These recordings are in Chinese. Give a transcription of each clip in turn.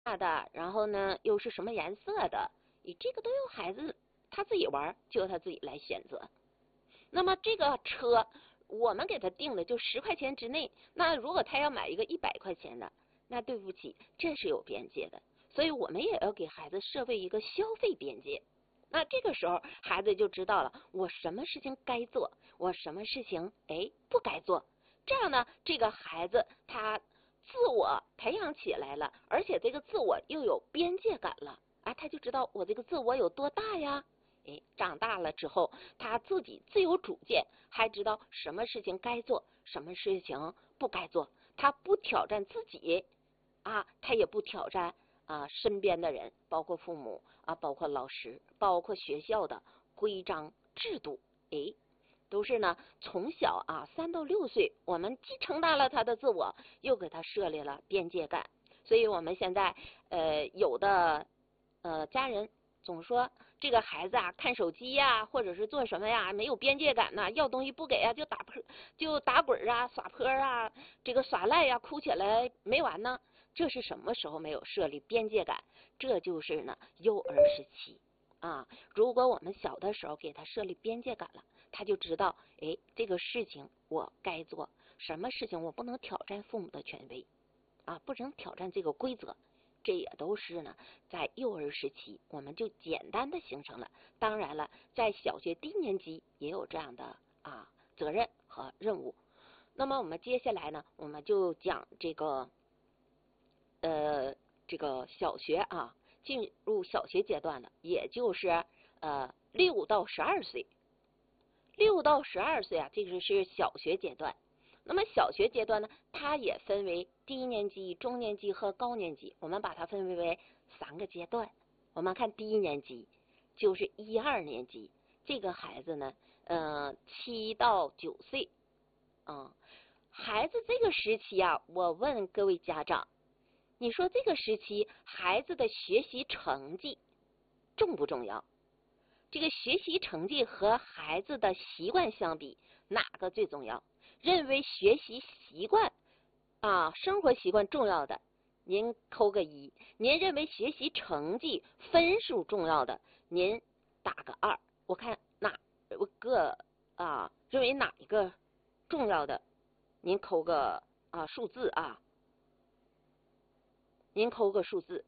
的，然后呢又是什么颜色的，这个都由孩子他自己玩，就由他自己来选择。那么这个车我们给他定的就10块钱之内，那如果他要买一个100块钱的，那对不起，这是有边界的，所以我们也要给孩子设为一个消费边界。那这个时候孩子就知道了，我什么事情该做，我什么事情不该做。这样呢，这个孩子他自我培养起来了，而且这个自我又有边界感了啊，他就知道我这个自我有多大呀。长大了之后，他自己自有主见，还知道什么事情该做，什么事情不该做。他不挑战自己啊，他也不挑战身边的人，包括父母啊，包括老师，包括学校的规章制度。都是呢，从小3到6岁，我们既承担了他的自我，又给他设立了边界感。所以我们现在有的家人总说这个孩子看手机呀，或者是做什么呀，没有边界感呐，要东西不给就打滚耍泼这个耍赖哭起来没完呢。这是什么时候没有设立边界感？这就是呢幼儿时期如果我们小的时候给他设立边界感了，他就知道这个事情我该做，什么事情我不能挑战父母的权威不能挑战这个规则。这也都是呢在幼儿时期我们就简单的形成了。当然了，在小学低年级也有这样的责任和任务。那么我们接下来呢，我们就讲这个小学进入小学阶段了，也就是6到12岁。6到12岁这个是小学阶段。那么小学阶段呢，它也分为低年级、中年级和高年级，我们把它分为3个阶段。我们看低年级就是1、2年级，这个孩子呢7到9岁孩子这个时期我问各位家长，你说这个时期孩子的学习成绩重不重要？这个学习成绩和孩子的习惯相比，哪个最重要？认为学习习惯生活习惯重要的，您扣个1；您认为学习成绩分数重要的，您打个2。我看哪个认为哪一个重要的，您扣个数字您扣个数字。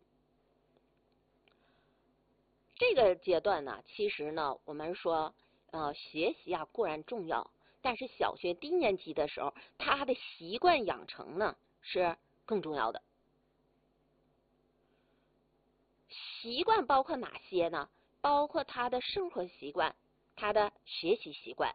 这个阶段呢，其实呢，我们说学习固然重要，但是小学低年级的时候，他的习惯养成呢是更重要的。习惯包括哪些呢？包括他的生活习惯，他的学习习惯。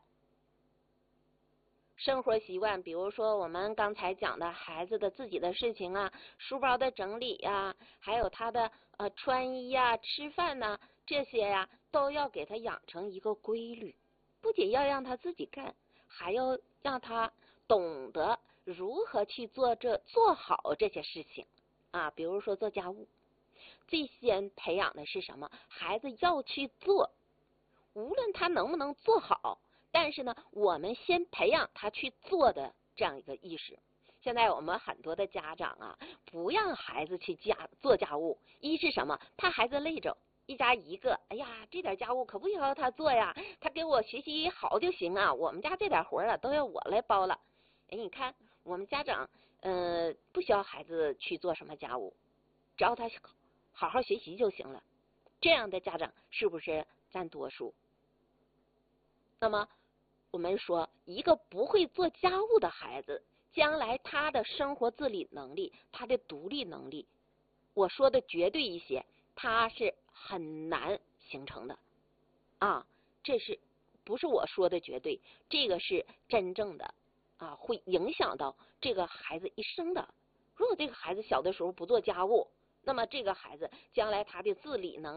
生活习惯，比如说我们刚才讲的孩子的自己的事情书包的整理还有他的穿衣吃饭这些都要给他养成一个规律。不仅要让他自己干，还要让他懂得如何去做好这些事情比如说做家务。最先培养的是什么？孩子要去做，无论他能不能做好，但是呢，我们先培养他去做的这样一个意识。现在我们很多的家长不让孩子去做家务，一是什么？怕孩子累着，一家一个，哎呀，这点家务可不要他做呀，他给我学习好就行我们家这点活都要我来包了。你看我们家长不需要孩子去做什么家务，只要他好好学习就行了。这样的家长是不是占多数？那么我们说，一个不会做家务的孩子，将来他的生活自理能力，他的独立能力，我说的绝对一些，他是很难形成的这是不是我说的绝对？这个是真正的会影响到这个孩子一生的。如果这个孩子小的时候不做家务，那么这个孩子将来他的自理能力